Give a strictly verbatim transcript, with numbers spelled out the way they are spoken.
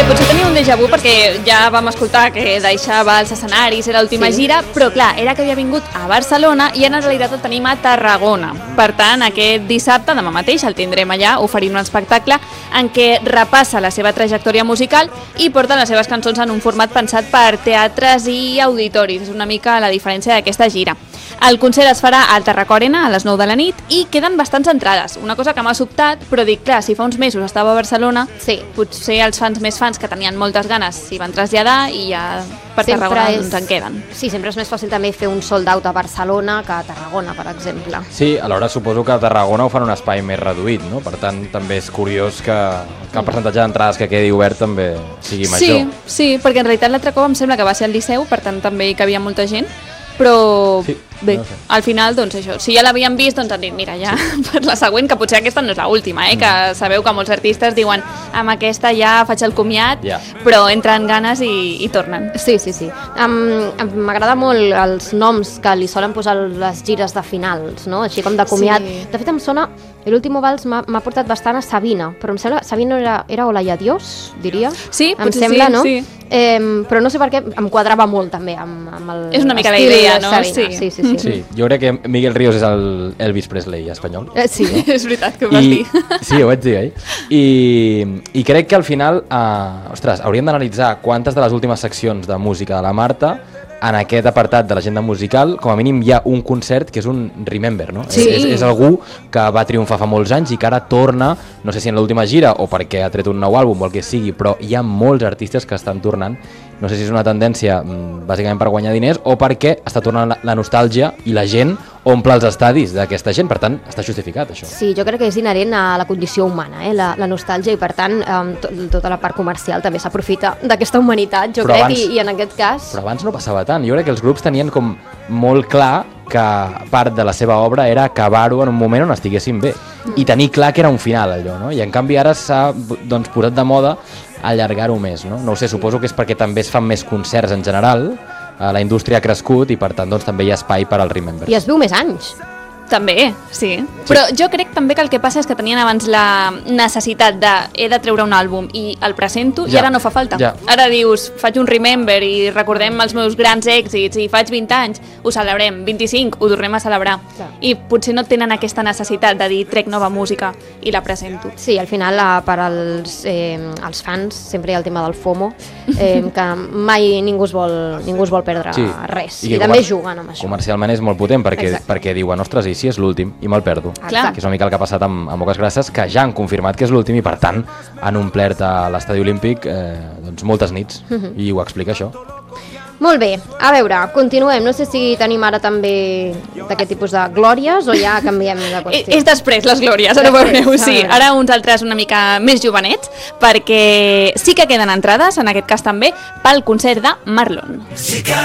potser tenia un déjà vu perquè ja vam escoltar que deixava els escenaris, era l'última sí. gira, però clar, era que havia vingut a Barcelona i en realitat el tenim a Tarragona. Per tant, aquest dissabte, demà mateix, el tindrem allà oferint un espectacle en què repassa la seva trajectòria musical i porta les seves cançons en un format pensat per teatres i auditoris. És una mica la diferència d'aquesta gira. El concert es farà al Tarraco Arena a les nou de la nit i queden bastants entrades. Una cosa que m'ha sobtat, però dic, clar, si fa uns mesos estava a Barcelona, sí. potser els fans més fans que tenien moltes ganes s'hi van traslladar i ja per sempre Tarragona és... doncs en queden. Sí, sempre és més fàcil també fer un sold out a Barcelona que a Tarragona, per exemple. Sí, alhora suposo que a Tarragona ho fan un espai més reduït, no? Per tant, també és curiós que, que el percentatge d'entrades que quedi obert també sigui major. Sí, sí, perquè en realitat l'altre cop em sembla que va ser al Liceu, per tant també hi cabia molta gent, però sí, bé, no sé. Al final, doncs això, si ja l'havien vist, doncs han dit, mira, ja sí. per la següent, que potser aquesta no és l'última, eh? Mm. Que sabeu que molts artistes diuen, amb aquesta ja faig el comiat, yeah. però entren ganes i, i tornen. Sí, sí, sí. Um, M'agrada molt els noms que li solen posar les gires de finals, no? Així com de comiat. Sí. De fet, em sona, l'último vals m'ha portat bastant a Sabina, però em sembla, Sabina era, era Hola i Adiós, diria? Sí, em potser sembla, sí, no? sí. Eh, però no sé per què em quadrava molt també amb, amb el és una mica la estil idea, de no? Sabina. Sí. Sí, sí, sí. Sí, jo crec que Miguel Ríos és el Elvis Presley espanyol. Eh, sí, no? És veritat que ho vas I, dir. Sí, ho vaig dir, eh? I, i crec que al final, eh, ostres, hauríem d'analitzar quantes de les últimes seccions de música de la Marta en aquest apartat de l'agenda musical, com a mínim hi ha un concert que és un Remember, no? Sí. És, és algú que va triomfar fa molts anys i que ara torna, no sé si en l'última gira o perquè ha tret un nou àlbum o el que sigui, però hi ha molts artistes que estan tornant. No sé si és una tendència bàsicament per guanyar diners o perquè està tornant la nostàlgia i la gent omple els estadis d'aquesta gent, per tant està justificat això. Sí, jo crec que és inherent a la condició humana, eh? la, la nostàlgia, i per tant um, to, tota la part comercial també s'aprofita d'aquesta humanitat, jo però crec, abans, i, i en aquest cas... Però abans no passava tant, jo crec que els grups tenien com molt clar que part de la seva obra era acabar-ho en un moment on estiguessin bé mm. i tenir clar que era un final allò, no? I en canvi ara s'ha doncs, posat de moda allargar-ho més, no? No ho sé, suposo que és perquè també es fan més concerts en general, la indústria ha crescut i per tant doncs, també hi ha espai per al Remember. I es viu més anys. També, sí. sí. Però jo crec també que el que passa és que tenien abans la necessitat de he de treure un àlbum i el presento ja. i ara no fa falta. Ja. Ara dius, faig un Remember i recordem els meus grans èxits i faig vint anys, ho celebrem, vint-i-cinc, ho tornem a celebrar. Ja. I potser no tenen aquesta necessitat de dir trec nova música i la presento. Sí, al final per als, eh, els fans sempre hi ha el tema del FOMO, eh, que mai ningú es vol, ningú es vol perdre sí. res. I, I també juguen amb això. Comercialment és molt potent perquè, perquè diuen, ostres, i si és l'últim i me'l perdo. Clar. Que és una mica el que ha passat amb, amb Boques Grasses, que ja han confirmat que és l'últim i per tant han omplert a l'estadi olímpic eh, doncs moltes nits uh-huh. i ho explica això. Molt bé, a veure, continuem. No sé si tenim ara també d'aquest tipus de glòries o ja canviem de qüestió. És després, les glòries, ara ho veureu, sí. Ara uns altres una mica més jovenets, perquè sí que queden entrades, en aquest cas també, pel concert de Marlon. Sí que